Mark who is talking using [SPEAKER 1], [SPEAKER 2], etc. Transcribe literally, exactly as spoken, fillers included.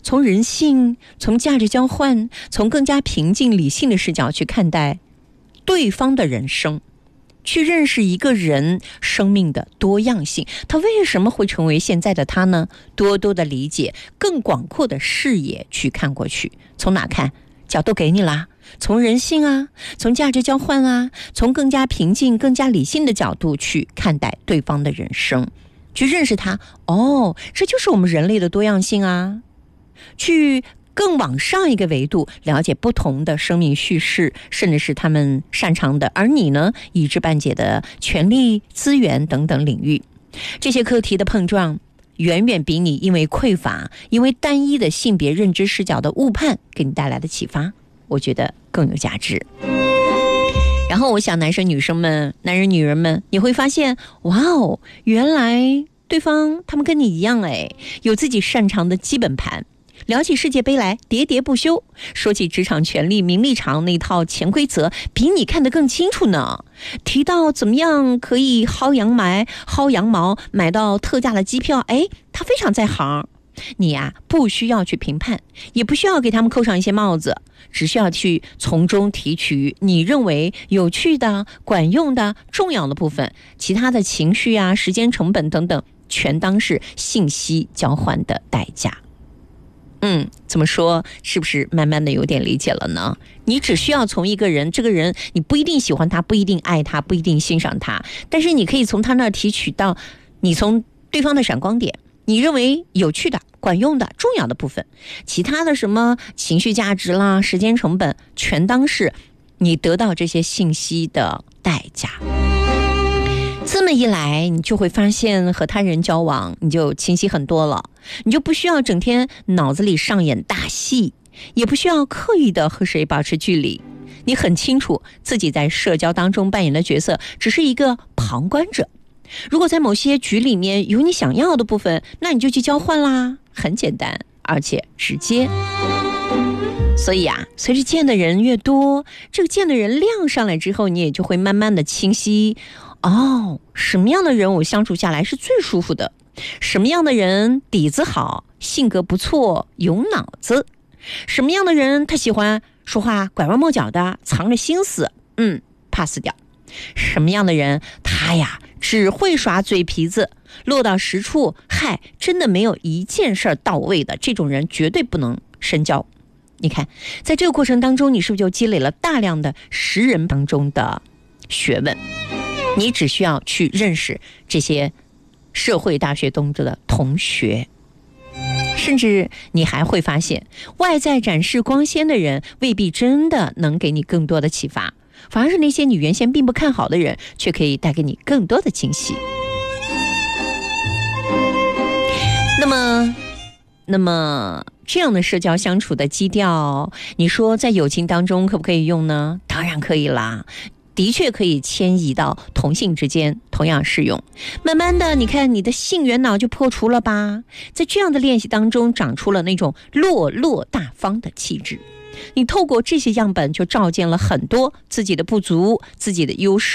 [SPEAKER 1] 从人性、从价值交换、从更加平静理性的视角去看待对方的人生，去认识一个人生命的多样性，他为什么会成为现在的他呢？多多的理解，更广阔的视野去看过去。从哪看？角度给你啦，从人性啊，从价值交换啊，从更加平静、更加理性的角度去看待对方的人生，去认识他。哦，这就是我们人类的多样性啊。去更往上一个维度了解不同的生命叙事，甚至是他们擅长的，而你呢，一知半解的权力、资源等等领域。这些课题的碰撞远远比你因为匮乏、因为单一的性别认知视角的误判给你带来的启发，我觉得更有价值。然后我想男生女生们、男人女人们，你会发现，哇哦，原来对方他们跟你一样，哎，有自己擅长的基本盘。聊起世界杯来喋喋不休，说起职场权力名利场那套潜规则比你看得更清楚呢。提到怎么样可以薅羊毛薅羊毛买到特价的机票，哎，他非常在行。你呀、啊、不需要去评判，也不需要给他们扣上一些帽子，只需要去从中提取你认为有趣的、管用的、重要的部分，其他的情绪啊、时间成本等等全当是信息交换的代价。嗯，怎么说？是不是慢慢的有点理解了呢？你只需要从一个人，这个人你不一定喜欢他，不一定爱他，不一定欣赏他，但是你可以从他那儿提取到你从对方的闪光点，你认为有趣的、管用的、重要的部分，其他的什么情绪价值啦、时间成本，全当是你得到这些信息的代价。这么一来，你就会发现和他人交往你就清晰很多了，你就不需要整天脑子里上演大戏，也不需要刻意的和谁保持距离，你很清楚自己在社交当中扮演的角色只是一个旁观者。如果在某些局里面有你想要的部分，那你就去交换啦，很简单而且直接。所以啊，随着见的人越多，这个见的人量上来之后，你也就会慢慢的清晰，哦，什么样的人我相处下来是最舒服的，什么样的人底子好，性格不错，有脑子，什么样的人他喜欢说话拐弯抹角的，藏着心思，嗯 pass 掉。什么样的人他呀只会耍嘴皮子，落到实处，嗨，真的没有一件事到位的，这种人绝对不能深交。你看，在这个过程当中，你是不是就积累了大量的识人当中的学问？你只需要去认识这些社会大学当中的同学，甚至你还会发现，外在展示光鲜的人未必真的能给你更多的启发，反而是那些你原先并不看好的人，却可以带给你更多的惊喜。那么那么这样的社交相处的基调，你说在友情当中可不可以用呢？当然可以啦，的确可以迁移到同性之间，同样适用。慢慢的，你看你的性缘脑就破除了吧，在这样的练习当中长出了那种落落大方的气质。你透过这些样本就照见了很多自己的不足，自己的优势。